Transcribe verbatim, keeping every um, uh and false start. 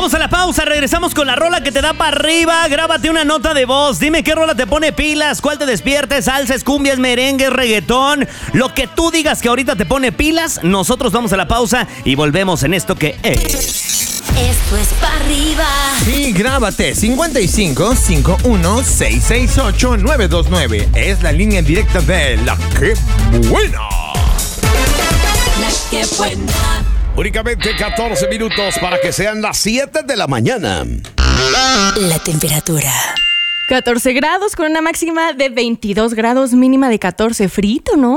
Vamos a la pausa, regresamos con la rola que te da para arriba. Grábate una nota de voz, dime qué rola te pone pilas, cuál te despierte, salsas, cumbias, merengues, reggaetón. Lo que tú digas que ahorita te pone pilas, nosotros vamos a la pausa y volvemos en esto que es... Esto es para arriba. Sí, grábate cincuenta y cinco, cincuenta y uno, seiscientos sesenta y ocho, novecientos veintinueve. Es la línea directa de La Que Buena. La Que Buena. Únicamente catorce minutos para que sean las siete de la mañana. La temperatura. catorce grados con una máxima de veintidós grados, mínima de catorce. Frito, ¿no?